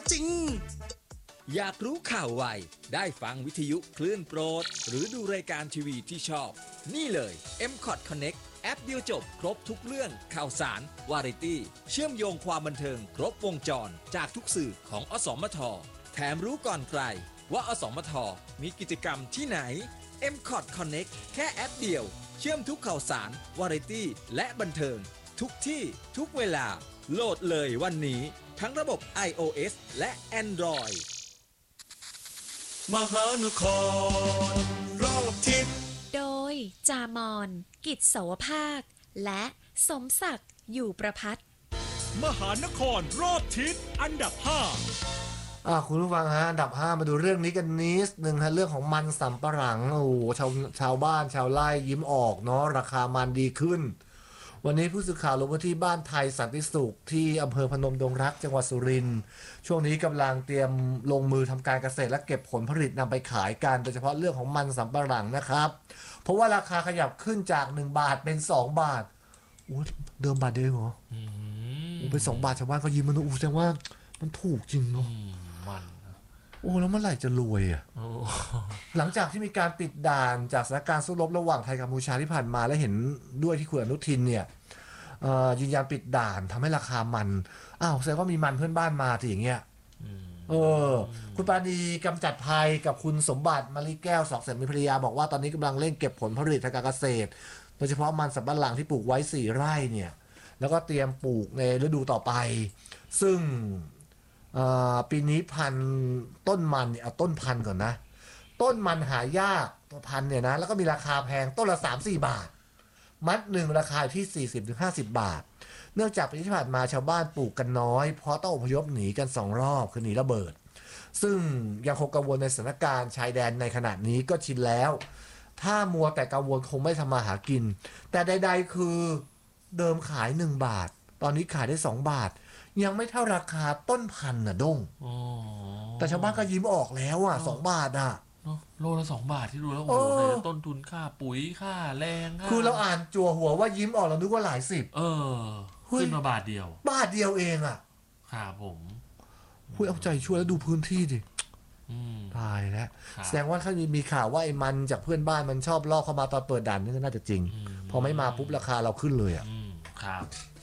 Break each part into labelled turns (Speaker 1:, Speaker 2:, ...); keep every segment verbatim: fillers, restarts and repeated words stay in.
Speaker 1: จริงอยากรู้ข่าวไวได้ฟังวิทยุคลื่นโปรดหรือดูรายการทีวีที่ชอบนี่เลย เอ็ม คอท Connect แอปเดียวจบครบทุกเรื่องข่าวสารวาไรตี้เชื่อมโยงความบันเทิงครบวงจรจากทุกสื่อของอสมทแถมรู้ก่อนใครว่าอสมทมีกิจกรรมที่ไหน เอ็ม คอท Connect แค่แอปเดียวเชื่อมทุกข่าวสารวาไรตี้และบันเทิงทุกที่ทุกเวลาโหลดเลยวันนี้ทั้งระบบ iOS และ Android
Speaker 2: มหานครรอบทิศ
Speaker 3: โดยจามอนกิจโสภาคและสมศักดิ์อยู่ประภัต
Speaker 2: มหานครรอบทิศอันดับห้า
Speaker 4: อ่าคุณผู้ฟังฮะอันดับห้ามาดูเรื่องนี้กันนิดนึงฮะเรื่องของมันสำปะหลังโอ้โหชาวชาวบ้านชาวไร่ยิ้มออกเนาะราคามันดีขึ้นวันนี้ผู้สื่อข่าวลงพื้นที่บ้านไทยสันติสุขที่อำเภอพนมดงรักจังหวัดสุรินทร์ช่วงนี้กำลังเตรียมลงมือทำการเกษตรและเก็บผลผลิตนำไปขายกันโดยเฉพาะเรื่องของมันสำปะหลังนะครับเพราะว่าราคาขยับขึ้นจากหนึ่งบาทเป็นสองบาทโอ้เดิมบาทเดียวเหรออืมเป็นสองบาทชาวบ้านเขายิ้มมันอู้แสดงว่ามันถูกจริงเนาะ
Speaker 5: มัน
Speaker 4: โอ้แล้วเมื่อไหร่จะรวยอ่ะหลังจากที่มีการปิดด่านจากสถานการณ์สู้รบระหว่างไทยกัมพูชาที่ผ่านมาและเห็นด้วยที่คุณอนุทินเนี่ยยืนยันปิดด่านทำให้ราคามันอ้าวแสดงว่ามีมันเพื่อนบ้านมาทีอย่างเงี้ยเออคุณปาณีกำจัดภัยกับคุณสมบัติมะลิแก้วสองสามีภรรยาบอกว่าตอนนี้กำลังเร่งเก็บผลผลิตทางการเกษตรโดยเฉพาะมันสำปะหลังที่ปลูกไว้สี่ไร่เนี่ยแล้วก็เตรียมปลูกในฤดูต่อไปซึ่งปีนี้พันต้นมันเนี่ยเอาต้นพันก่อนนะต้นมันหายากตัวพันเนี่ยนะแล้วก็มีราคาแพงต้นละ สามถึงสี่ บาทมัดหนึ่งราคาที่ สี่สิบถึงห้าสิบ บาทเนื่องจากปีที่ผ่านมาชาวบ้านปลูกกันน้อยเพราะต้องอพยพหนีกันสองรอบคือหนีระเบิดซึ่งยังคงกังวลในสถานการณ์ชายแดนในขณะนี้ก็ชินแล้วถ้ามัวแต่กังวลคงไม่ทำมาหากินแต่ใดๆคือเดิมขายหนึ่งบาทตอนนี้ขายได้สองบาทยังไม่เท่าราคาต้นพันธุ์น่ะด้งแต่ชาวบ้านก็ยิ้มออกแล้วอ่ะสองบาทอ่ะ
Speaker 5: โลละสองบาทที่ดูแล้วโอ้โหในต้นทุนค่าปุ๋ยค่าแรงค่า
Speaker 4: คือเราอ่านจั่วหัวว่ายิ้มออกเรานึกว่าหลายสิบ
Speaker 5: เออขึ้นมาบาทเดียว
Speaker 4: บาทเดียวเองอ่ะ
Speaker 5: ครับผม
Speaker 4: คุยเอาใจช่วยแล้วดูพื้นที่ดิตายแล้วแสดงว่าถ้ามีข่าวว่าไอ้มันจากเพื่อนบ้านมันชอบล่อเข้ามาตอนเปิดด่านนี่ก็น่าจะจริงพอไม่มาปุ๊บราคาเราขึ้นเลยอ่ะ
Speaker 5: ครับ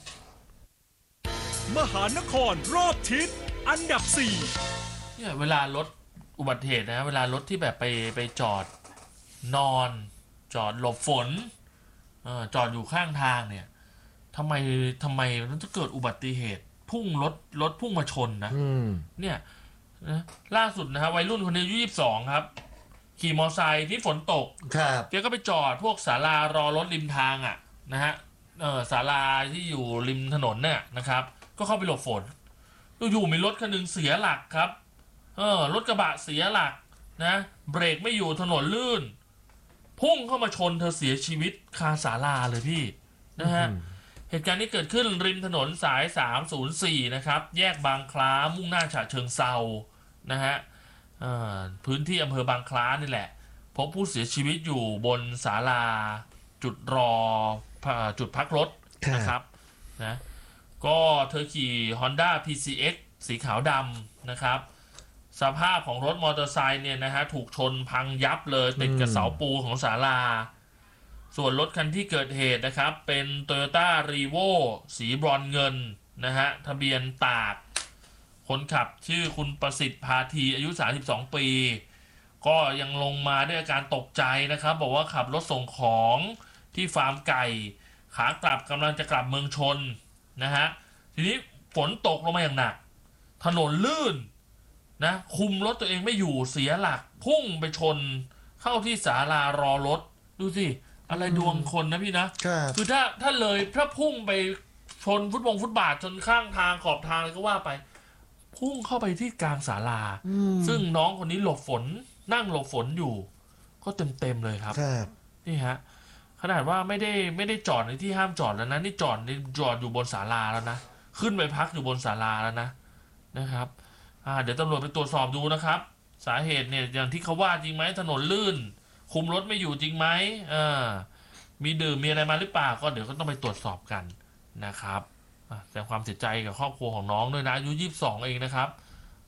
Speaker 2: มหานครรอบทิศอันดับสี่
Speaker 5: เนี่ยเวลารถอุบัติเหตุนะเวลารถที่แบบไปไปจอดนอนจอดหลบฝนเอ่อจอดอยู่ข้างทางเนี่ยทำไมทำไมมันจะเกิดอุบัติเหตุพุ่งรถรถพุ่งมาชนนะเนี่ยนะล่าสุดนะฮะวัยรุ่นคนนี้อายุยี่สิบสองครับขี่มอเตอร์ไซค์ที่ฝนตก
Speaker 4: ครับ
Speaker 5: แกก็ไปจอดพวกศาลารอรถริมทางอ่ะนะฮะเออศาลาที่อยู่ริมถนนเนี่ยนะครับก็เข้าไปหลบฝนอยู่ๆมีรถคันนึงเสียหลักครับเออรถกระบะเสียหลักนะเบรกไม่อยู่ถนนลื่นพุ่งเข้ามาชนเธอเสียชีวิตคาศาลาเลยพี่นะฮะเหตุการณ์นี้เกิดขึ้นริมถนนสายสามศูนย์สี่นะครับแยกบางคล้ามุ่งหน้าฉะเชิงเซานะฮะพื้นที่อำเภอบางคล้านี่แหละพบผู้เสียชีวิตอยู่บนศาลาจุดรอจุดพักรถนะครับนะก็เธอขี่ Honda พี ซี เอ็กซ์ สีขาวดำนะครับสภาพของรถมอเตอร์ไซค์เนี่ยนะฮะถูกชนพังยับเลยติดกับเสาปูของศาลาส่วนรถคันที่เกิดเหตุนะครับเป็น Toyota Revo สีบรอนเงินนะฮะทะเบียนตากคนขับชื่อคุณประสิทธิ์พาทีอายุสามสิบสองปีก็ยังลงมาด้วยอาการตกใจนะครับบอกว่าขับรถส่งของที่ฟาร์มไก่ขากลับกำลังจะกลับเมืองชนนะฮะทีนี้ฝนตกลงมาอย่างหนักถนนลื่นนะคุมรถตัวเองไม่อยู่เสียหลักพุ่งไปชนเข้าที่ศาลารอรถดูสิอะไรดวงคนนะพี่นะคือถ้าถ้าเลยถ้าพุ่งไปชนฟุตบงฟุตบาทจนข้างทางขอบทางอะไรก็ว่าไปพุ่งเข้าไปที่กลางศาลาซึ่งน้องคนนี้หลบฝนนั่งหลบฝนอยู่ก็เต็มเต็มเลยครับนี่ฮะขนาดว่าไม่ได้ไม่ได้จอดในที่ห้ามจอดแล้วนะนี่จอดในจอดอยู่บนศาลาแล้วนะขึ้นไปพักอยู่บนศาลาแล้วนะนะครับอ่าเดี๋ยวตำรวจไปตรวจสอบดูนะครับสาเหตุเนี่ยอย่างที่เขาว่าจริงไหมถนนลื่นคุมรถไม่อยู่จริงไหมอ่ามีดื่มมีอะไรมาหรือเปล่าก็เดี๋ยวก็ต้องไปตรวจสอบกันนะครับแสดงความเสียใจกับครอบครัวของน้องด้วยนะอายุยี่สิบสองเองนะครับ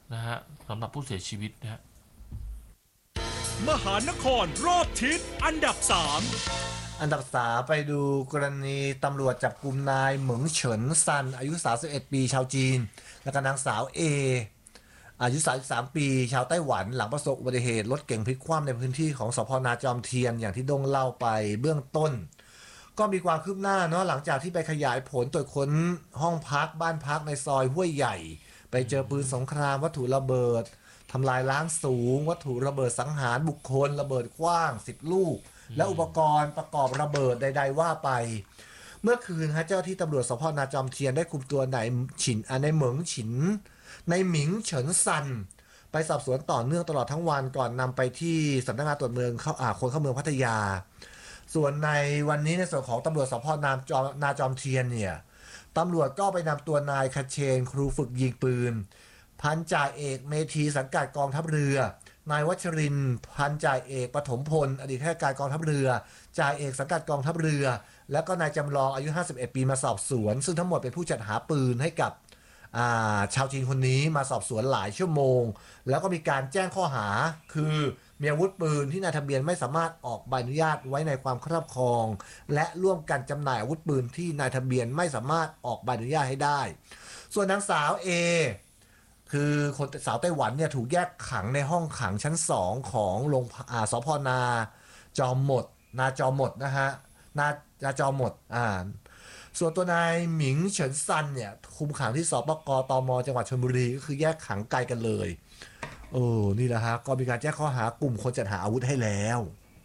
Speaker 5: นะฮะสำหรับผู้เสียชีวิตนะฮะ
Speaker 2: มหานครรอบทิศอันดับสาม
Speaker 4: อันดับสามไปดูกรณีตำรวจจับกลุ่มนายเหมิงเฉินซันอายุสามสิบเอ็ดปีชาวจีนและก็นางสาวเออายุสามสิบสามปีชาวไต้หวันหลังประสบอุบัติเหตุรถเก๋งพลิกคว่ำในพื้นที่ของสพนาจอมเทียนอย่างที่ดงเล่าไปเบื้องต้นก็มีความคืบหน้าเนาะหลังจากที่ไปขยายผลตรวจค้นห้องพักบ้านพักในซอยห้วยใหญ่ไปเจอปืนสงครามวัตถุระเบิดทำลายล้างสูงวัตถุระเบิดสังหารบุคคลระเบิดกว้างสิบลูกและอุปกรณ์ประกอบระเบิดใดๆว่าไปเมื่อคืนฮะเจ้าที่ตำรวจสพนาจอมเทียนได้คุมตัวนายฉินในเหมิงฉินในหมิงเฉินซันไปสอบสวนต่อเนื่องตลอดทั้งวันก่อนนำไปที่สำนักงานตรวจเมืองเข้าอ่าคนเข้าเมืองพัทยาส่วนในวันนี้ในส่วนของตำรวจสพนาจอมนาจอมเทียนเนี่ยตำรวจก็ไปนำตัวนายคเชนครูฝึกยิงปืนพันจ่าเอกเมธีสังกัดกองทัพเรือนายวัชรินทร์พันจ่าเอกปฐมพลอดีตข้าราชการกองทัพเรือจ่าเอกสังกัดกองทัพเรือแล้วก็นายจำลองอายุห้าสิบเอ็ดปีมาสอบสวนซึ่งทั้งหมดเป็นผู้จัดหาปืนให้กับชาวจีนคนนี้มาสอบสวนหลายชั่วโมงแล้วก็มีการแจ้งข้อหาคือมีอาวุธปืนที่นายทะเบียนไม่สามารถออกใบอนุญาตไว้ในความครอบครองและร่วมกันจำหน่ายอาวุธปืนที่นายทะเบียนไม่สามารถออกใบอนุญาตให้ได้ส่วนนางสาวเอคือคนสาวไต้หวันเนี่ยถูกแยกขังในห้องขังชั้นสองของโรงอ่าสพนาจอมหมดนาจอมหมดนะฮะนานาจอมหมดอ่าส่วนตัวนายหมิงเฉินซันเนี่ยคุมขังที่สปกตมจังหวัดชลบุรีก็คือแยกขังไกลกันเลยโอ้นี่แหละฮะก็มีการแจ้งข้อหากลุ่มคนจัดหาอาวุธให้แล้ว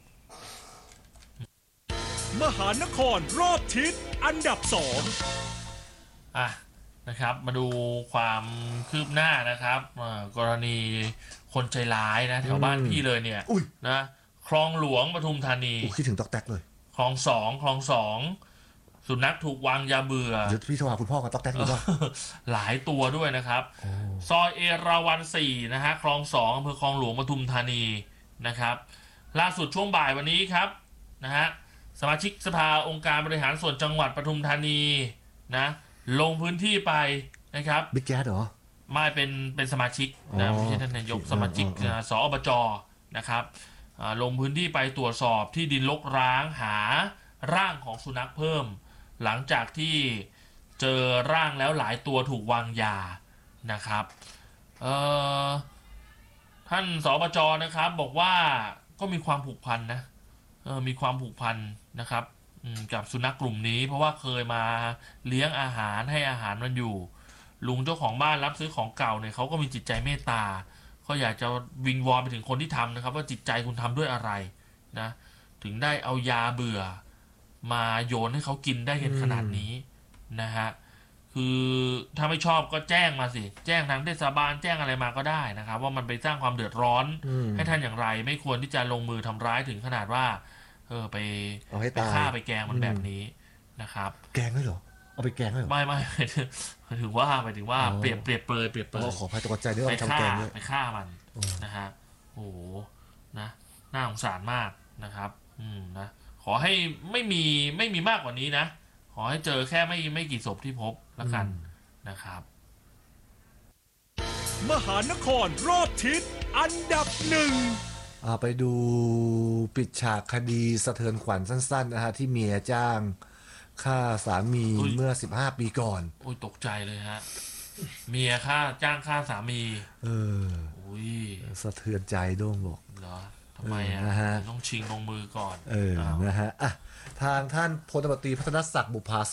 Speaker 2: มหานครรอบทิศอันดับสอง
Speaker 5: อ่ะนะครับมาดูความคืบหน้านะครับกรณีคนใจร้ายนะแถวบ้านพี่เลยเนี่ยนะคลองหลวงปทุมธานี
Speaker 4: คิดถึงตอกแตกเลย
Speaker 5: คลองสองคลองสองสุนัขถูกวางยาเบื่อ
Speaker 4: เดี๋ยวพี่โทรหาคุณพ่อกับตอกแตกดูว่า
Speaker 5: หลายตัวด้วยนะครับซอยเอราวัณสี่นะฮะคลองสองอำเภอคลองหลวงปทุมธานีนะครับล่าสุดช่วงบ่ายวันนี้ครับนะฮะสมาชิกสภาองค์การบริหารส่วนจังหวัดปทุมธานีนะลงพื้นที่ไปนะครับ
Speaker 4: บิ๊กแจ๊ดเหรอ
Speaker 5: ไม่เป็นเป็นสมาชิกนะไม่ใช่ท่านนายกสมาชิกสอบจนะครับลงพื้นที่ไปตรวจสอบที่ดินรกร้างหาร่างของสุนัขเพิ่มหลังจากที่เจอร่างแล้วหลายตัวถูกวางยานะครับท่านสอบจนะครับบอกว่าก็มีความผูกพันนะมีความผูกพันนะครับกับสุนัขกลุ่มนี้เพราะว่าเคยมาเลี้ยงอาหารให้อาหารมันอยู่ลุงเจ้าของบ้านรับซื้อของเก่าเนี่ยเขาก็มีจิตใจเมตตาเขาอยากจะวิงวอนไปถึงคนที่ทำนะครับว่าจิตใจคุณทำด้วยอะไรนะถึงได้เอายาเบื่อมาโยนให้เขากินได้เห็นขนาดนี้นะฮะคือถ้าไม่ชอบก็แจ้งมาสิแจ้งทางเทศบาลแจ้งอะไรมาก็ได้นะครับว่ามันไปสร้างความเดือดร้อนให้ท่านอย่างไรไม่ควรที่จะลงมือทำร้ายถึงขนาดว่าเออไปไปฆ่าไปแกงมันแบบนี้นะครับ
Speaker 4: แกงได้เหรอเอาไปแกงได้เหรอ
Speaker 5: ไม่ไม่ถือว่าหมายถึงว่าเปรียบเปรียบเปรยเปรียบเปรย
Speaker 4: ขอพายตกใจด้วย
Speaker 5: ไปฆ่าไปฆ่ามันนะฮะโอ้โหนะน่าสงสารมากนะครับอืมนะขอให้ไม่มีไม่มีมากกว่านี้นะขอให้เจอแค่ไม่ไม่กี่ศพที่พบแล้วกันนะครับ
Speaker 2: มหานครรอบทิศอันดับหนึ่ง
Speaker 4: ไปดูปิดฉากคดีสะเทือนขวัญสั้นๆนะฮะที่เมียจ้างฆ่าสามีเมื่อสิบห้าปีก่อน
Speaker 5: โอ้ยตกใจเลยฮะเมียฆ่าจ้างฆ่าสามี
Speaker 4: เออ
Speaker 5: อุ้ย
Speaker 4: สะเทือนใจโด้งบอก
Speaker 5: เหรอทำไมอ่ะต้องชิงลงมือก่อน
Speaker 4: เออนะฮะอ่ะทางท่านพลตำรวจตรีพัฒนศักดิ์บุภา